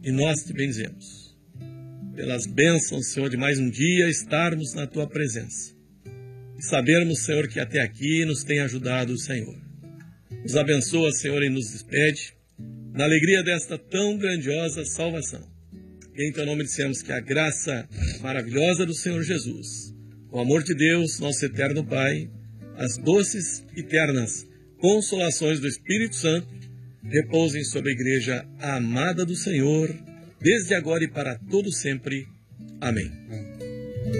E nós te bendizemos pelas bênçãos, Senhor, de mais um dia estarmos na tua presença. E sabermos, Senhor, que até aqui nos tem ajudado o Senhor. Nos abençoa, Senhor, e nos despede na alegria desta tão grandiosa salvação. E em teu nome dissemos que a graça maravilhosa do Senhor Jesus, o amor de Deus, nosso eterno Pai, as doces e ternas consolações do Espírito Santo repousem sobre a igreja amada do Senhor, desde agora e para todo sempre. Amém.